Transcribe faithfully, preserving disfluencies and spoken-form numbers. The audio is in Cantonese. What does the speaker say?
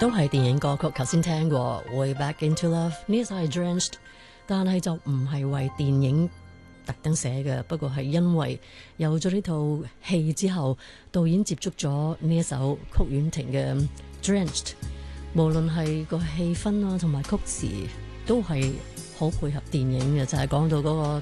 都係電影歌曲，頭先聽過《Way Back Into Love》，呢一首係 Drenched， 但係就唔係為電影特登寫嘅，不過係因為有咗呢套戲之後，導演接觸咗呢一首曲婉婷嘅 Drenched， 無論係個氣氛啊同埋曲詞都係好配合電影嘅，就係、是、講到嗰個